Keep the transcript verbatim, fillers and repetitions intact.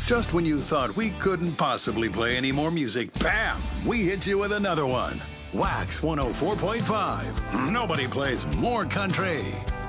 Just when you thought we couldn't possibly play any more music, bam! We hit you with another one. Wax one oh four point five. Nobody plays more country.